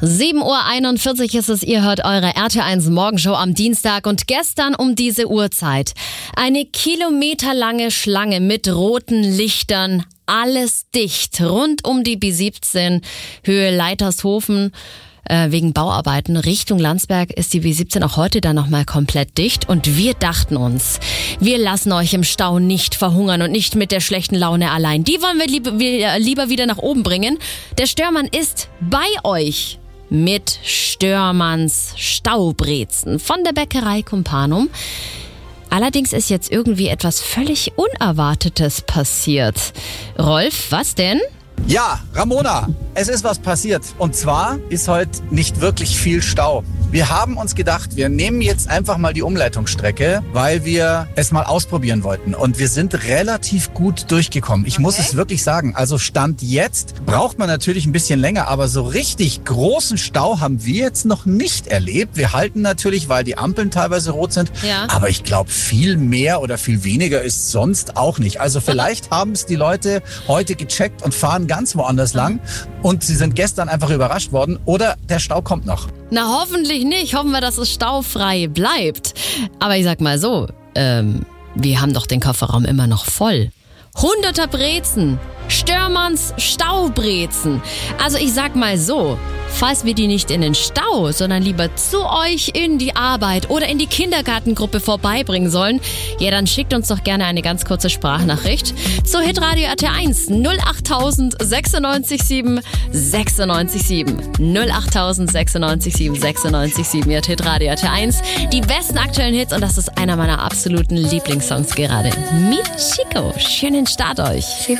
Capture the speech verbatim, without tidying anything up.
sieben Uhr einundvierzig ist es, ihr hört eure R T eins Morgenshow am Dienstag und gestern um diese Uhrzeit eine kilometerlange Schlange mit roten Lichtern, alles dicht, rund um die B siebzehn, Höhe Leitershofen. Äh, wegen Bauarbeiten Richtung Landsberg ist die B siebzehn auch heute dann nochmal komplett dicht und wir dachten uns, wir lassen euch im Stau nicht verhungern und nicht mit der schlechten Laune allein. Die wollen wir lieber, wir lieber wieder nach oben bringen. Der Störmann ist bei euch mit Störmanns Staubrezen von der Bäckerei Kumpanum. Allerdings ist jetzt irgendwie etwas völlig Unerwartetes passiert. Rolf, was denn? Ja, Ramona, es ist was passiert. Und zwar ist heute nicht wirklich viel Stau. Wir haben uns gedacht, wir nehmen jetzt einfach mal die Umleitungsstrecke, weil wir es mal ausprobieren wollten. Und wir sind relativ gut durchgekommen. Ich okay. muss es wirklich sagen. Also Stand jetzt braucht man natürlich ein bisschen länger, aber so richtig großen Stau haben wir jetzt noch nicht erlebt. Wir halten natürlich, weil die Ampeln teilweise rot sind. Ja. Aber ich glaube, viel mehr oder viel weniger ist sonst auch nicht. Also vielleicht haben es die Leute heute gecheckt und fahren ganz woanders lang. Und sie sind gestern einfach überrascht worden. Oder der Stau kommt noch. Na, hoffentlich nicht. Hoffen wir, dass es staufrei bleibt. Aber ich sag mal so, ähm, wir haben doch den Kofferraum immer noch voll. Hunderter Brezen. Störmanns Staubrezen. Also ich sag mal so, falls wir die nicht in den Stau, sondern lieber zu euch in die Arbeit oder in die Kindergartengruppe vorbeibringen sollen, ja, dann schickt uns doch gerne eine ganz kurze Sprachnachricht zu Hitradio R T eins null acht null null sechs sieben sechs sechs sieben null acht null null sechs sieben sechs sieben. Ihr hört Hitradio R T eins, die besten aktuellen Hits und das ist einer meiner absoluten Lieblingssongs gerade. Mit Chico. Schönen Start euch.